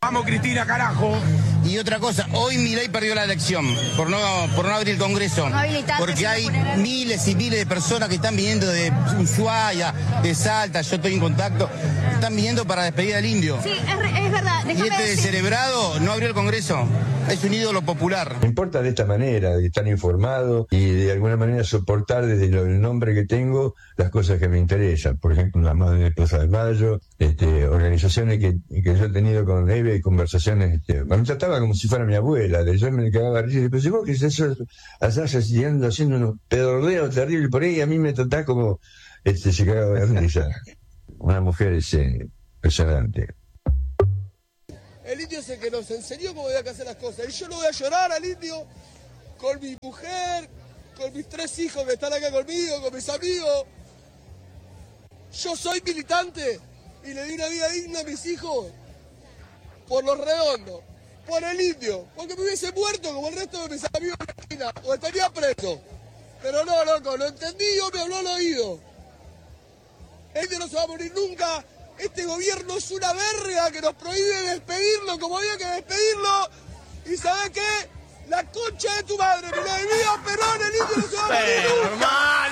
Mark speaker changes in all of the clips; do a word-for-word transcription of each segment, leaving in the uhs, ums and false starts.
Speaker 1: Vamos, Cristina, carajo.
Speaker 2: Y otra cosa, hoy Milei perdió la elección por no por no abrir el Congreso, no porque hay miles y miles de personas que están viniendo de Ushuaia, de Salta, yo estoy en contacto, están viniendo para despedir al indio.
Speaker 3: Sí, es, es verdad. Déjame
Speaker 2: y este
Speaker 3: decir.
Speaker 2: descerebrado no abrió el Congreso, es un ídolo popular.
Speaker 4: Me importa de esta manera, de estar informado y de alguna manera soportar desde lo, el nombre que tengo las cosas que me interesan. Por ejemplo, la Madre de Plaza de Mayo, este, organizaciones que, que yo he tenido con Eve y conversaciones, este, me trataba como si fuera mi abuela, de yo me quedaba risa, pero si vos que es eso, allá haciendo, haciendo unos pedorreos terribles por ahí, a mí me tratás como, este, se cagaba de risa. Una mujer es eh, impresionante.
Speaker 5: El indio es el que nos enseñó cómo había que hacer las cosas, y yo no voy a llorar al indio con mi mujer, con mis tres hijos que están acá conmigo, con mis amigos. Yo soy militante y le di una vida digna a mis hijos por los redondos. Por el indio, porque me hubiese muerto como el resto de mis amigos de la esquina, o estaría preso. Pero no, loco, lo entendí y me habló al oído. El indio no se va a morir nunca. Este gobierno es una verga que nos prohíbe despedirlo como había que despedirlo. ¿Y sabes qué? La concha de tu madre, me la debía Perón, el indio no se va a morir nunca.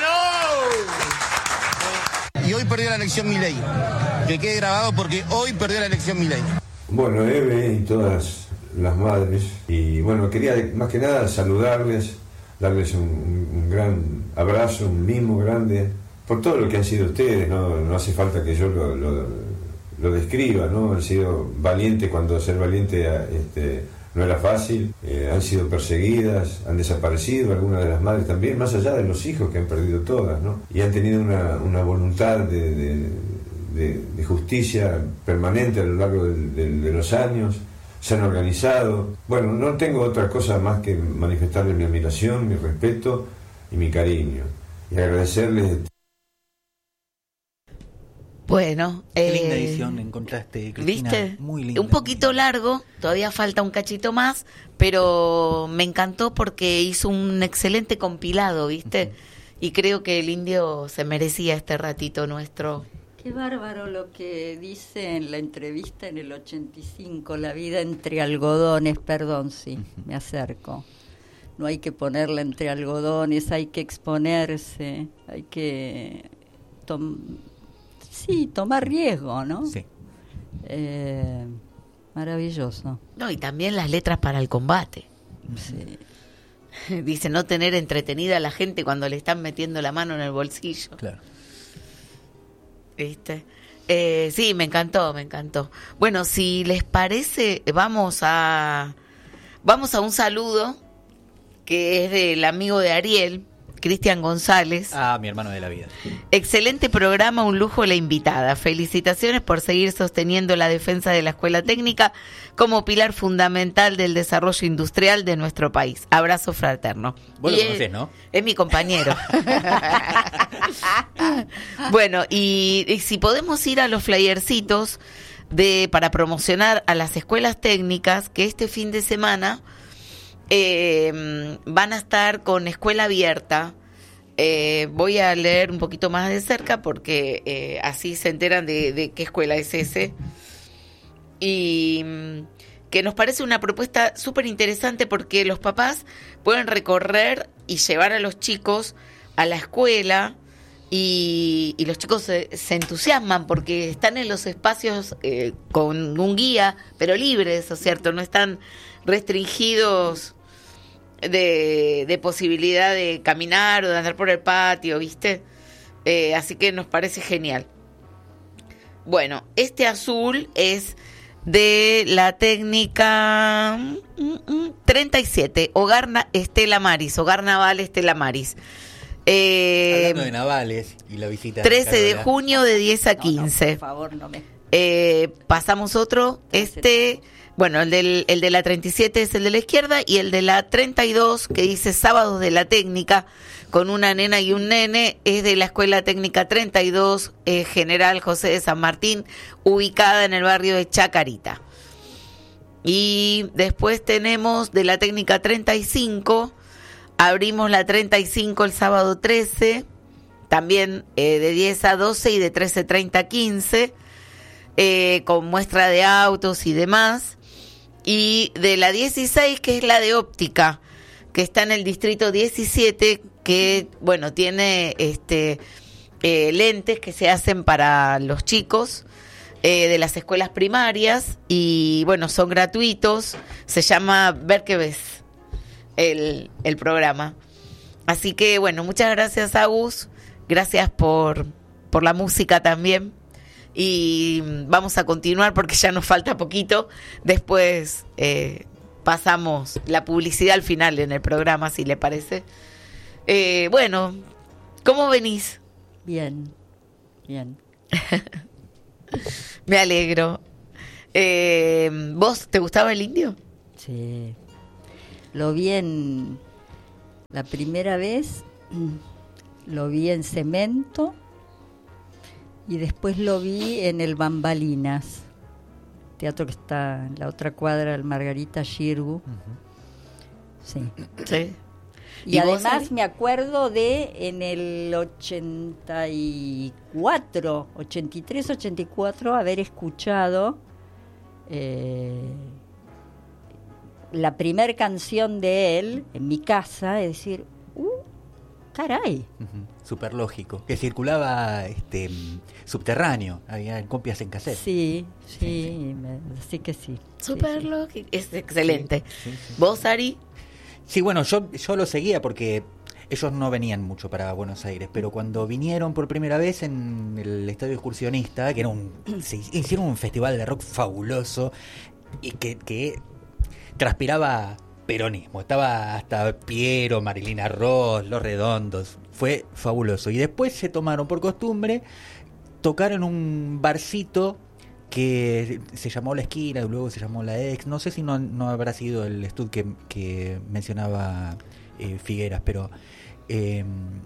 Speaker 2: ¡Hermano! Y hoy perdió la elección Milei. Que quede grabado porque hoy perdió la elección Milei.
Speaker 4: Bueno, Eve y todas las madres, y bueno, quería más que nada saludarles, darles un, un gran abrazo, un mimo grande por todo lo que han sido ustedes. No, no hace falta que yo lo, lo, lo describa, ¿no? Han sido valientes cuando ser valiente este, no era fácil, eh, han sido perseguidas, han desaparecido algunas de las madres también, más allá de los hijos que han perdido todas, ¿no? Y han tenido una, una voluntad de, de, de, de justicia permanente a lo largo de, de, de los años. Se han organizado. Bueno, no tengo otra cosa más que manifestarles mi admiración, mi respeto y mi cariño. Y agradecerles.
Speaker 6: Bueno,
Speaker 7: qué
Speaker 6: eh,
Speaker 7: linda edición encontraste, Cristina.
Speaker 6: ¿Viste?
Speaker 7: Muy linda.
Speaker 6: Un poquito largo, todavía falta un cachito más, pero me encantó porque hizo un excelente compilado, ¿viste? Uh-huh. Y creo que el indio se merecía este ratito nuestro.
Speaker 8: Qué bárbaro lo que dice en la entrevista en el ochenta y cinco, la vida entre algodones, perdón, sí, uh-huh. me acerco. No hay que ponerla entre algodones, hay que exponerse, hay que, tom- sí, tomar riesgo, ¿no?
Speaker 7: Sí.
Speaker 8: Eh, maravilloso.
Speaker 6: No, y también las letras para el combate.
Speaker 8: Sí.
Speaker 6: Dice, no tener entretenida a la gente cuando le están metiendo la mano en el bolsillo.
Speaker 7: Claro.
Speaker 6: ¿Viste? Eh, sí, me encantó, me encantó. Bueno, si les parece, vamos a vamos a un saludo que es del amigo de Ariel, Cristian González.
Speaker 7: Ah, mi hermano de la vida.
Speaker 6: Excelente programa, un lujo la invitada. Felicitaciones por seguir sosteniendo la defensa de la escuela técnica como pilar fundamental del desarrollo industrial de nuestro país. Abrazo fraterno.
Speaker 7: Vos
Speaker 6: y
Speaker 7: lo conocés,
Speaker 6: es,
Speaker 7: ¿no?
Speaker 6: Es mi compañero. Bueno, y, y si podemos ir a los flyercitos de para promocionar a las escuelas técnicas, que este fin de semana eh, van a estar con escuela abierta. Eh, voy a leer un poquito más de cerca porque eh, así se enteran de, de qué escuela es ese. Y que nos parece una propuesta súper interesante porque los papás pueden recorrer y llevar a los chicos a la escuela y, y los chicos se, se entusiasman porque están en los espacios eh, con un guía, pero libres, ¿no es cierto? No están restringidos de, de posibilidad de caminar o de andar por el patio, ¿viste? Eh, así que nos parece genial. Bueno, este azul es de la técnica treinta y siete, Hogar Na- Estela Maris, Hogar Naval Estela Maris. Eh,
Speaker 7: Hablando de navales y la visita
Speaker 6: trece de
Speaker 7: Carola.
Speaker 6: junio de diez a quince.
Speaker 8: No, no, por favor, no me...
Speaker 6: Eh, pasamos otro, este, bueno, el, del, el de la treinta y siete es el de la izquierda y el de la treinta y dos que dice Sábados de la Técnica con una nena y un nene es de la Escuela Técnica treinta y dos eh, General José de San Martín, ubicada en el barrio de Chacarita. Y después tenemos de la Técnica treinta y cinco, abrimos la treinta y cinco el sábado trece, también eh, de diez a doce y de trece treinta a quince. Eh, con muestra de autos y demás. y de la dieciséis, que es la de óptica, que está en el distrito diecisiete, que, bueno, tiene este eh, lentes que se hacen para los chicos eh, de las escuelas primarias, y, bueno, son gratuitos. Se llama Ver qué ves el, el programa. Así que, bueno, muchas gracias, Agus. Gracias por, por la música también. Y vamos a continuar porque ya nos falta poquito. Después eh, pasamos la publicidad al final en el programa, si le parece. Eh, bueno, ¿cómo venís?
Speaker 8: Bien, bien.
Speaker 6: Me alegro. Eh, ¿Vos te gustaba el indio?
Speaker 8: Sí. Lo vi en... La primera vez lo vi en Cemento y después lo vi en el Bambalinas, teatro que está en la otra cuadra del Margarita Xirgu. Uh-huh. Sí.
Speaker 6: Sí.
Speaker 8: Y, y además me acuerdo de en el ochenta y cuatro, ochenta y tres, ochenta y cuatro haber escuchado eh, la primer canción de él en mi casa, es decir, uh, caray.
Speaker 7: Uh-huh. Súper lógico. Que circulaba este subterráneo, había copias en cassette.
Speaker 8: Sí, sí, sí, me, sí que sí.
Speaker 6: Súper
Speaker 8: sí,
Speaker 6: lógico, sí. Es excelente.
Speaker 7: Sí, sí, sí.
Speaker 6: ¿Vos, Ari?
Speaker 7: Sí, bueno, yo, yo lo seguía porque ellos no venían mucho para Buenos Aires, pero cuando vinieron por primera vez en el Estadio Excursionista, que era un, se hicieron un festival de rock fabuloso y que, que transpiraba peronismo, estaba hasta Piero, Marilina Ross, Los Redondos, fue fabuloso. Y después se tomaron por costumbre tocar en un barcito que se llamó La Esquina y luego se llamó La Ex, no sé si no, no habrá sido el estudio que, que mencionaba eh, Figueras, pero eh,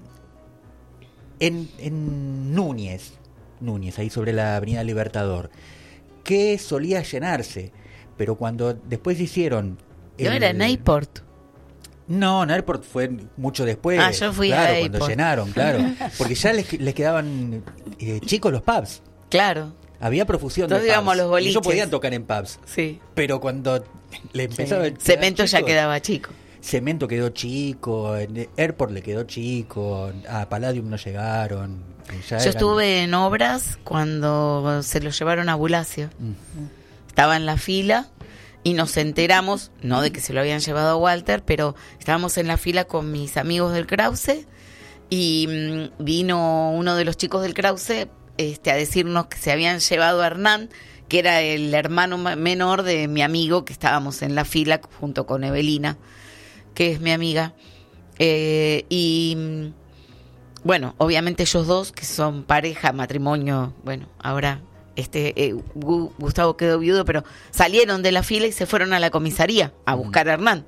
Speaker 7: en, en Núñez, Núñez, ahí sobre la Avenida Libertador, que solía llenarse, pero cuando después hicieron...
Speaker 6: No, era en Airport.
Speaker 7: No, en Airport fue mucho después.
Speaker 6: Ah, yo fui
Speaker 7: claro,
Speaker 6: a
Speaker 7: cuando
Speaker 6: Airport.
Speaker 7: llenaron, claro. Porque ya les, les quedaban eh, chicos los pubs.
Speaker 6: Claro.
Speaker 7: Había profusión
Speaker 6: Entonces
Speaker 7: de
Speaker 6: íbamos
Speaker 7: pubs.
Speaker 6: a los boliches.
Speaker 7: Y ellos podían tocar en pubs.
Speaker 6: Sí.
Speaker 7: Pero cuando le empezaba
Speaker 6: Sí.
Speaker 7: a quedar
Speaker 6: Cemento ya
Speaker 7: chico,
Speaker 6: quedaba chico.
Speaker 7: Cemento quedó chico, en Airport le quedó chico, a Palladium no llegaron. Ya
Speaker 6: Yo
Speaker 7: eran...
Speaker 6: estuve en obras cuando se lo llevaron a Bulacio.
Speaker 7: Mm.
Speaker 6: Estaba en la fila y nos enteramos, no de que se lo habían llevado a Walter, pero estábamos en la fila con mis amigos del Krause y mmm, vino uno de los chicos del Krause este, a decirnos que se habían llevado a Hernán, que era el hermano menor de mi amigo, que estábamos en la fila junto con Evelina, que es mi amiga. Eh, y bueno, obviamente ellos dos, que son pareja, matrimonio, bueno, ahora... Este eh, Gustavo quedó viudo, pero salieron de la fila y se fueron a la comisaría a buscar a Hernán.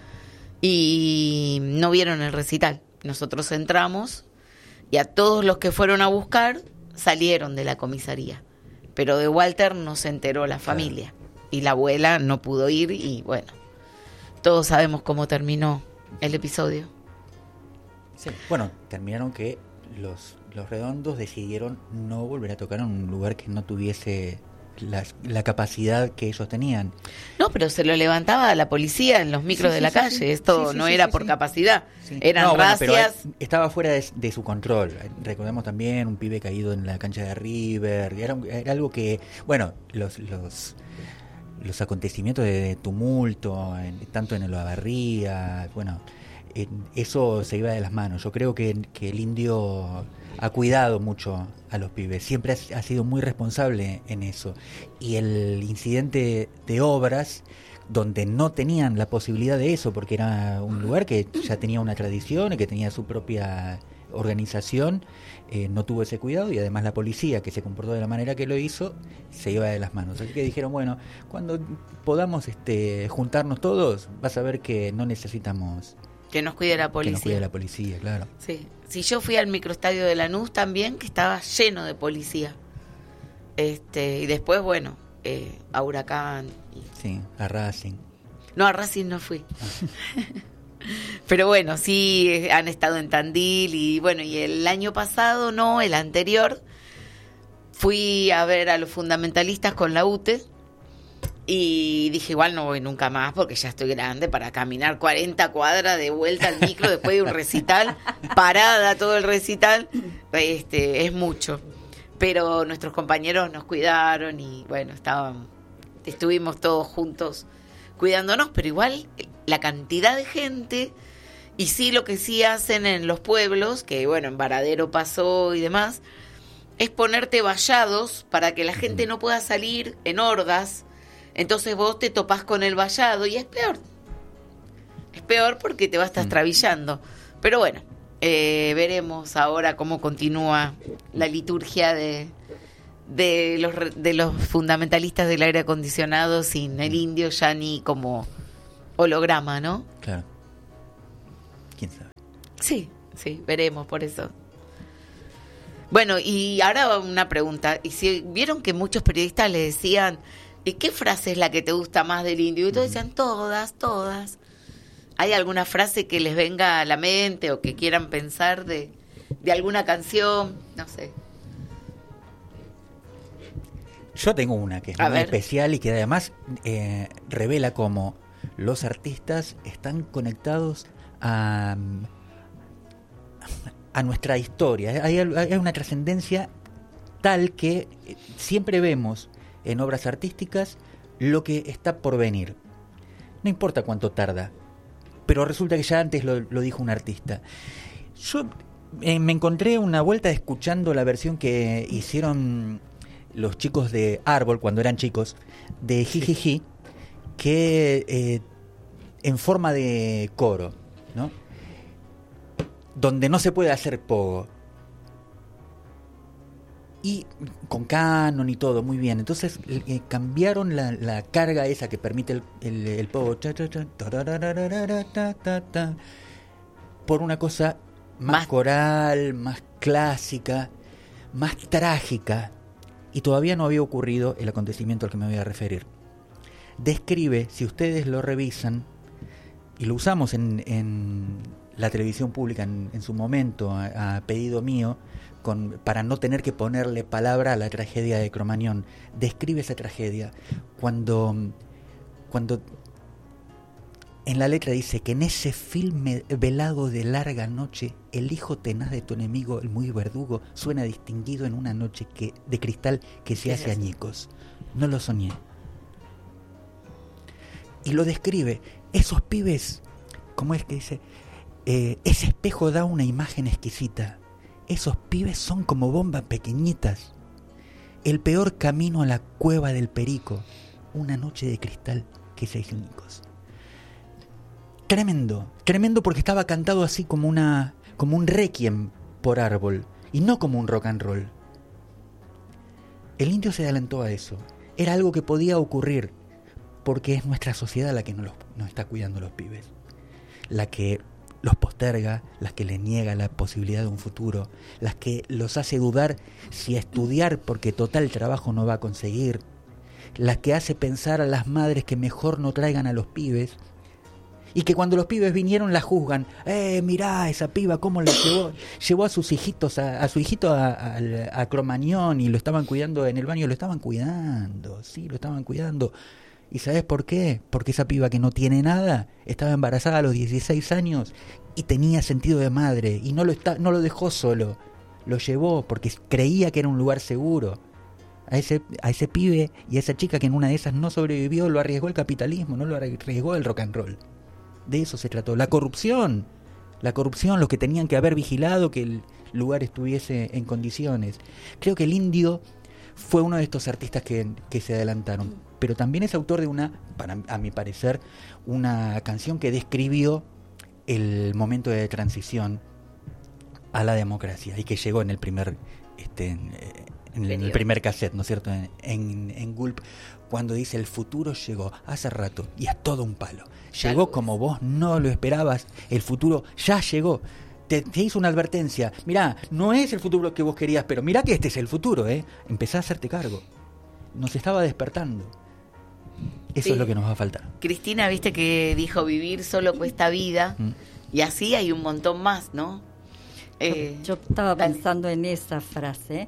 Speaker 6: Y no vieron el recital. Nosotros entramos y a todos los que fueron a buscar salieron de la comisaría. Pero de Walter no se enteró la familia. Y la abuela no pudo ir y bueno, todos sabemos cómo terminó el episodio.
Speaker 7: Sí. Bueno, terminaron que los... Los Redondos decidieron no volver a tocar en un lugar que no tuviese la, la capacidad que ellos tenían.
Speaker 6: No, pero se lo levantaba a la policía en los micros
Speaker 7: sí,
Speaker 6: de
Speaker 7: sí,
Speaker 6: la
Speaker 7: sí,
Speaker 6: calle.
Speaker 7: sí.
Speaker 6: Esto
Speaker 7: sí, sí,
Speaker 6: no
Speaker 7: sí,
Speaker 6: era
Speaker 7: sí,
Speaker 6: por
Speaker 7: sí.
Speaker 6: capacidad.
Speaker 7: Sí.
Speaker 6: Eran
Speaker 7: no, bueno,
Speaker 6: racias.
Speaker 7: pero estaba fuera de, de su control. Recordemos también un pibe caído en la cancha de River. Era, era algo que, bueno, los los los acontecimientos de tumulto, en, tanto en Olavarría, bueno, en, eso se iba de las manos. Yo creo que, que el indio ha cuidado mucho a los pibes, siempre ha, ha sido muy responsable en eso. Y el incidente de obras, donde no tenían la posibilidad de eso, porque era un lugar que ya tenía una tradición y que tenía su propia organización, eh, no tuvo ese cuidado, y además la policía, que se comportó de la manera que lo hizo, se iba de las manos. Así que dijeron, bueno, cuando podamos este, juntarnos todos, vas a ver que no necesitamos...
Speaker 6: Que nos cuide la policía.
Speaker 7: Que nos cuide la policía, claro.
Speaker 6: Sí. Si yo fui al microestadio de Lanús también, que estaba lleno de policía. Este, y después, bueno, eh, a Huracán. Y...
Speaker 7: Sí, a Racing.
Speaker 6: No, a Racing no fui. Pero bueno, sí han estado en Tandil y bueno, y el año pasado, no, el anterior, fui a ver a los fundamentalistas con la U T E Y dije, igual no voy nunca más porque ya estoy grande para caminar cuarenta cuadras de vuelta al micro después de un recital, parada todo el recital, este, es mucho. Pero nuestros compañeros nos cuidaron y bueno, estaban, estuvimos todos juntos cuidándonos, pero igual la cantidad de gente, y sí lo que sí hacen en los pueblos, que bueno, en Varadero pasó y demás, es ponerte vallados para que la gente no pueda salir en hordas. Entonces vos te topás con el vallado y es peor. Es peor porque te va a estar mm. trabillando. Pero bueno, eh, veremos ahora cómo continúa la liturgia de, de, los, de los fundamentalistas del aire acondicionado sin el indio ya ni como holograma, ¿no?
Speaker 7: Claro. ¿Quién sabe?
Speaker 6: Sí, sí, veremos por eso. Bueno, y ahora una pregunta. ¿Y si vieron que muchos periodistas le decían... ¿Y qué frase es la que te gusta más del indio? Y todos decían, todas, todas. ¿Hay alguna frase que les venga a la mente o que quieran pensar de, de alguna canción? No sé.
Speaker 7: Yo tengo una que es a muy ver. especial y que además eh, revela cómo los artistas están conectados a, a nuestra historia. Hay, hay una trascendencia tal que siempre vemos en obras artísticas lo que está por venir. No importa cuánto tarda, pero resulta que ya antes lo, lo dijo un artista. Yo eh, me encontré una vuelta escuchando la versión que hicieron los chicos de Árbol cuando eran chicos, de Jijiji, que eh, en forma de coro, ¿no? Donde no se puede hacer pogo. Y con canon y todo, muy bien. Entonces eh, cambiaron la, la carga esa que permite el, el, el pogo por una cosa más, más coral, más clásica, más trágica. Y todavía no había ocurrido el acontecimiento al que me voy a referir. Describe, si ustedes lo revisan, y lo usamos en, en la televisión pública en, en su momento, a, a pedido mío, Con, para no tener que ponerle palabra a la tragedia de Cromañón. Describe esa tragedia cuando, cuando en la letra dice que en ese filme velado de larga noche el hijo tenaz de tu enemigo, el muy verdugo, suena distinguido en una noche que, de cristal que se hace añicos. No lo soñé. Y lo describe. Esos pibes, ¿cómo es que dice? Eh, ese espejo da una imagen exquisita. Esos pibes son como bombas pequeñitas. El peor camino a la cueva del Perico. Una noche de cristal que se hizo únicos. Tremendo, tremendo porque estaba cantado así como una, como un requiem por Árbol y no como un rock and roll. El indio se adelantó a eso. Era algo que podía ocurrir porque es nuestra sociedad la que nos, los, nos está cuidando los pibes, la que los posterga, las que les niega la posibilidad de un futuro, las que los hace dudar si estudiar porque total trabajo no va a conseguir, las que hace pensar a las madres que mejor no traigan a los pibes y que cuando los pibes vinieron la juzgan. Eh, mirá esa piba cómo le llevó, llevó a sus hijitos, a, a su hijito a, a, a Cromañón y lo estaban cuidando en el baño, lo estaban cuidando, sí, lo estaban cuidando. ¿Y sabes por qué? Porque esa piba que no tiene nada estaba embarazada a los dieciséis años y tenía sentido de madre y no lo está, no lo dejó solo, lo llevó porque creía que era un lugar seguro. A ese, a ese pibe y a esa chica que en una de esas no sobrevivió, lo arriesgó el capitalismo, no lo arriesgó el rock and roll. De eso se trató. La corrupción, la corrupción, los que tenían que haber vigilado que el lugar estuviese en condiciones. Creo que el indio fue uno de estos artistas que, que se adelantaron, pero también es autor de una, para, a mi parecer, una canción que describió el momento de transición a la democracia y que llegó en el primer este, en, en el primer cassette, ¿no es cierto? En, en, en Gulp, cuando dice el futuro llegó hace rato y es todo un palo. Llegó Salud. Como vos no lo esperabas, el futuro ya llegó. Te, te hizo una advertencia. Mirá, no es el futuro que vos querías, pero mirá que este es el futuro, ¿eh? Empezá a hacerte cargo. Nos estaba despertando. Eso sí. Es lo que nos va a faltar.
Speaker 6: Cristina, viste que dijo vivir solo cuesta vida. Mm. Y así hay un montón más, ¿no?
Speaker 8: Eh, yo, yo estaba dale. pensando en esa frase,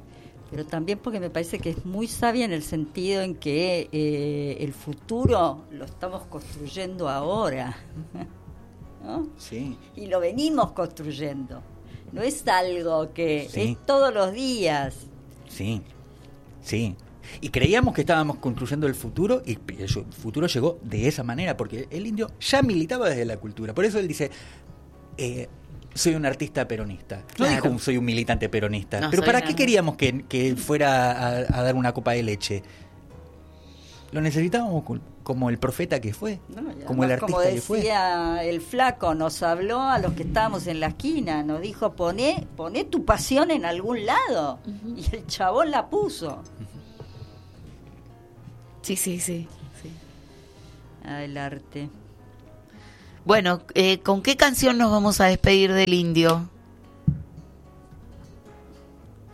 Speaker 8: pero también porque me parece que es muy sabia en el sentido en que eh, el futuro lo estamos construyendo ahora, ¿no?
Speaker 7: Sí.
Speaker 8: Y lo venimos construyendo. No es algo que
Speaker 7: Sí.
Speaker 8: es todos los días.
Speaker 7: Sí, sí. Y creíamos que estábamos construyendo el futuro y el futuro llegó de esa manera, porque el indio ya militaba desde la cultura. Por eso él dice, eh, soy un artista peronista. No
Speaker 6: Claro.
Speaker 7: dijo soy un militante peronista.
Speaker 6: No,
Speaker 7: Pero
Speaker 6: soy
Speaker 7: ¿para
Speaker 6: una-
Speaker 7: qué queríamos que, que fuera a, a dar una copa de leche? Lo necesitábamos co- como el profeta que fue,
Speaker 8: ¿No? Y
Speaker 7: como el
Speaker 8: además,
Speaker 7: artista
Speaker 8: como
Speaker 7: que fue.
Speaker 8: decía el flaco, nos habló a los que estábamos en la esquina, nos dijo, poné, poné tu pasión en algún lado. Y el chabón la puso.
Speaker 6: Sí, sí, sí. sí.
Speaker 8: Ah, el arte.
Speaker 6: Bueno, eh, ¿con qué canción nos vamos a despedir del indio?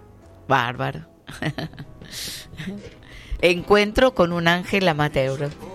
Speaker 6: Bárbaro. Encuentro con un ángel amateur.